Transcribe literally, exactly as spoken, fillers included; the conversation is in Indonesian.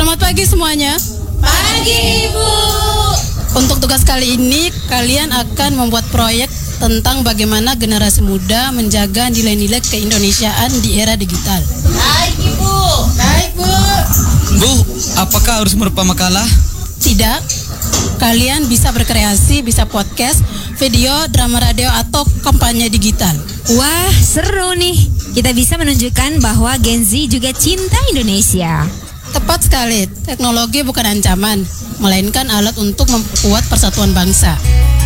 Selamat pagi semuanya. Pagi Ibu. Untuk tugas kali ini, kalian akan membuat proyek tentang bagaimana generasi muda menjaga nilai-nilai keindonesiaan di era digital. Baik Ibu. Baik Bu. Bu, apakah harus merupa makalah? Tidak. Kalian bisa berkreasi, bisa podcast, video, drama radio, atau kampanye digital. Wah, seru nih. Kita bisa menunjukkan bahwa Gen Z juga cinta Indonesia. Tepat sekali, teknologi bukan ancaman, melainkan alat untuk memperkuat persatuan bangsa.